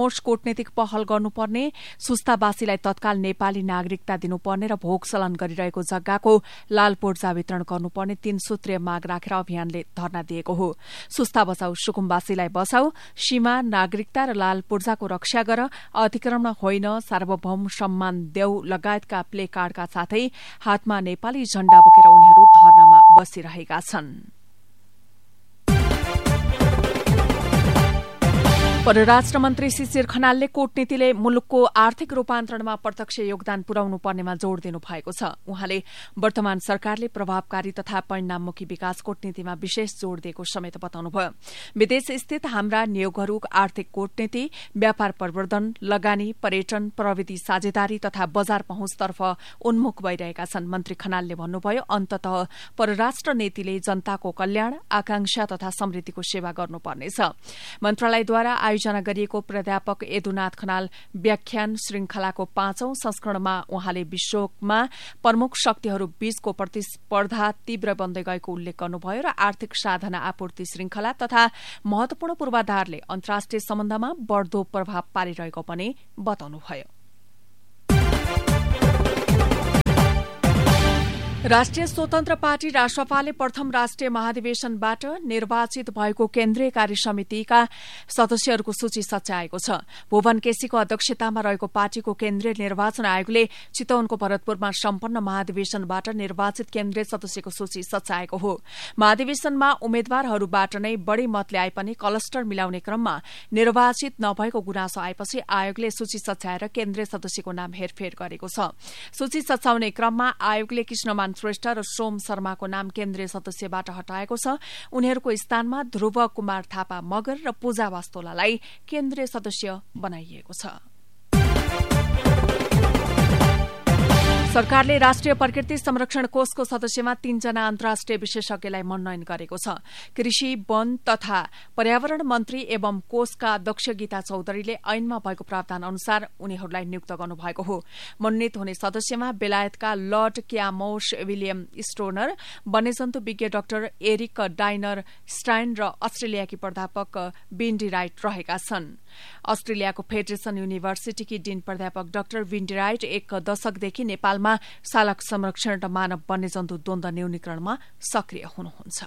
ठोस कूटनीतिक पहल गर्नुपर्ने, सुस्तावासीलाई तत्काल नेपाली नागरिकता दिनुपर्ने र भोग चलन गरिरहेको जग्गाको लाल पूर्जा वितरण गर्नुपर्ने 3 सूत्रीय माग राखेर अभियानले धरना दिएको हो। सुस्ता बचाऊ, सुकुम्बासीलाई बचाऊ, सीमा, नागरिकता र लाल पूर्जाको रक्षा गर, अतिक्रमण होइन, सार्वभौम सम्मान देऊ लगायतका प्ले कार्डका साथै हातमा नेपाली झण्डा बोकेर उनीहरू धरनामा बसिरहेका छन्। परराष्ट्र मन्त्री शिशिर खनालले कूटनीतिले मुलुकको आर्थिक रूपान्तरणमा प्रत्यक्ष योगदान पुर्याउनु पर्नेमा जोड़ दिनु भएको छ। उहाँले वर्तमान सरकारले प्रभावकारी तथा परिणाममुखी विकास कूटनीतिमा विशेष जोड़ दिएको समेत बताउनुभयो। विदेश स्थित हाम्रा नियोगहरू आर्थिक कूटनीति, व्यापार प्रवर्धन, लगानी, पर्यटन, प्रविधि साझेदारी तथा बजार पहुँचतर्फ उन्मुख भइरहेका छन्। मन्त्री खनालले भन्नुभयो, अन्ततः परराष्ट्र नीतिले जनताको कल्याण, आकांक्षा तथा समृद्धिको सेवा गर्नुपर्नेछ। मन्त्रालयद्वारा आयोजना गरिएको प्राध्यापक यदुनाथ खनाल व्याख्यान श्रृंखलाको 5औं संस्करणमा उहाँले विश्वमा प्रमुख शक्तिहरू बीचको प्रतिस्पर्धा तीव्र बन्दै गएको उल्लेख गर्नुभयो र आर्थिक साधना आपूर्ति श्रृंखला तथा महत्वपूर्ण पूर्वाधारले अन्तर्राष्ट्रिय सम्बन्धमा बढ़दो प्रभाव पारिरहेको पनि बताउनुभयो। राष्ट्रिय स्वतन्त्र पार्टी राष्ट्रपाले प्रथम राष्ट्रिय महाधिवेशनबाट निर्वाचित भएको केन्द्रीय कार्य समितिका सदस्यहरूको सूची सच्याएको छ। भुवन केसीको अध्यक्षतामा रहेको पार्टीको केन्द्रीय निर्वाचन आयोगले चितवनको भरतपुरमा सम्पन्न महाधिवेशनबाट निर्वाचित केन्द्रीय सदस्यको सूची सच्याएको हो। महाधिवेशनमा उम्मेद्वारहरूबाट नै बढ़ी मतले आए पनि क्लस्टर मिलाउने क्रममा निर्वाचित नभएको गुनासो आएपछि आयोगले सूची सच्याएर केन्द्रीय सदस्यको नाम हेरफेर गरेको छ। सूची सच्याउने क्रममा आयोगले कृष्णमान श्रेष्ठ र सोम शर्माको नाम केन्द्रीय सदस्यबाट हटाएको छ। उनीहरूको स्थानमा ध्रुव कुमार थापा मगर र पूजा वास्तोलालाई केन्द्रीय सदस्य बनाइएको छ। सरकारले राष्ट्रिय प्रकृति संरक्षण कोषको सदस्यमा 3 जना अन्तर्राष्ट्रिय विशेषज्ञलाई मनोनयन गरेको छ। कृषि, वन तथा पर्यावरण मन्त्री एवं कोषका अध्यक्ष गीता चौधरीले ऐनमा भएको प्रावधान अनुसार उनीहरूलाई नियुक्त गर्नुभएको हो। मनोनित हुने सदस्यमा बेलायतका लर्ड क्यामोस विलियम स्टोनर, वन्यजन्तु विज्ञ डाक्टर एरिक डाइनर स्टाइन र अस्ट्रेलियाकी प्राध्यापक विन्डी राइट रहेका छन्। अस्ट्रेलियाको फेडरेशन युनिभर्सिटीकी डीन प्राध्यापक डाक्टर विन्डी राइट 1 दशकदेखि नेपालमा सालक संरक्षण र मानव वन्यजन्तु द्वन्द्व न्यूनीकरणमा सक्रिय हुनुहुन्छ।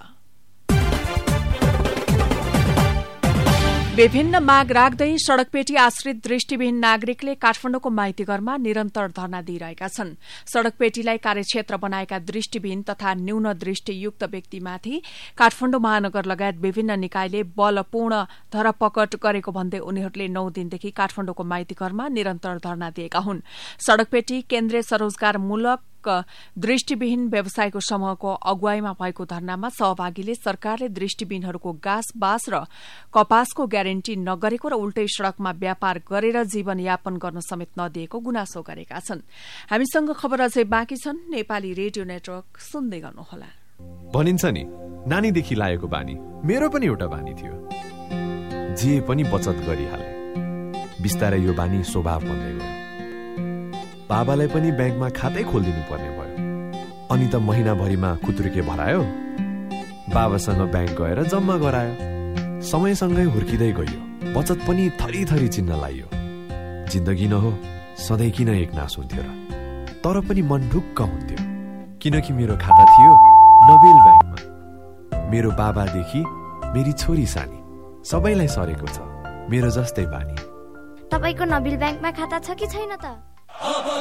विभिन्न माग राख्दै सड़कपेटी आश्रित दृष्टिविहीन नागरिकले काठमाडौँको माइतीघरमा निरन्तर धरना दिइरहेका छन्। सड़कपेटीलाई कार्यक्षेत्र बनाएका दृष्टिविहीन तथा न्यून दृष्टियुक्त व्यक्तिमाथि काठमाडौँ महानगर लगायत विभिन्न निकायले बलपूर्ण धरपकड गरेको भन्दै उनीहरूले 9 दिनदेखि काठमाडौँको माइतीघरमा निरन्तर धरना दिएका हुन्। सड़कपेटी केन्द्रीय स्वरोजगारमूलक दृष्टिविहीन व्यवसायको समूहको अगुवाईमा भएको धरनामा सहभागीले सरकारले दृष्टिविहीनहरूको गाँस, बाँस र कपासको ग्यारेन्टी नगरेको र उल्टै सड़कमा व्यापार गरेर जीवनयापन गर्न समेत नदिएको गुनासो गरेका छन्। हामीसँग खबर अझै बाँकी छन्। नेपाली रेडियो नेटवर्क सुन्दै गर्नुहोला। भनिन्छ नि, नानीदेखि लागेको बानी मेरो पनि एउटा बानी थियो। जे पनि बचत गरिहाले। बिस्तारै यो बानी स्वभाव बन्दै गयो। बाबालाई पनि ब्याङ्कमा खातै खोलिदिनु पर्ने भयो। अनि त महिनाभरिमा कुत्रुके भरायो। बाबासँग ब्याङ्क गएर जम्मा गरायो। समयसँगै हुर्किँदै गयो। बचत पनि थरी चिन्न लाइयो। जिन्दगी न हो, सधैँ किन एक नास हुन्थ्यो र? तर पनि मन ढुक्क हुन्थ्यो, किनकि मेरो खाता थियो नोबेल ब्याङ्कमा। मेरो बाबादेखि मेरी छोरी सानी सबैलाई सरेको छ मेरो जस्तै बानी। तपाईको नोबेल ब्याङ्कमा खाता छ कि छैन त?